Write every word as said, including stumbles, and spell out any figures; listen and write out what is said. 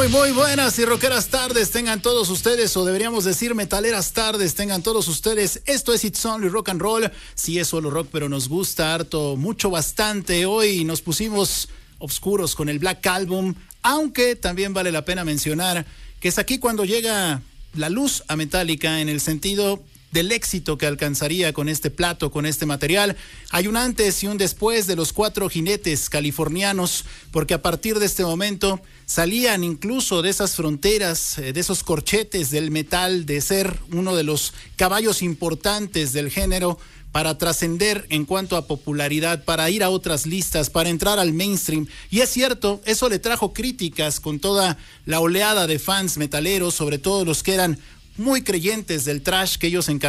Muy, muy buenas y rockeras tardes tengan todos ustedes, o deberíamos decir metaleras tardes tengan todos ustedes. Esto es It's Only Rock and Roll. Sí, es solo rock, pero nos gusta harto, mucho, bastante. Hoy nos pusimos oscuros con el Black Album, aunque también vale la pena mencionar que es aquí cuando llega la luz a Metallica, en el sentido del éxito que alcanzaría con este plato, con este material. Hay un antes y un después de los Cuatro Jinetes californianos, porque a partir de este momento salían incluso de esas fronteras, de esos corchetes del metal, de ser uno de los caballos importantes del género, para trascender en cuanto a popularidad, para ir a otras listas, para entrar al mainstream. Y es cierto, eso le trajo críticas con toda la oleada de fans metaleros, sobre todo los que eran muy creyentes del thrash que ellos encabezaban.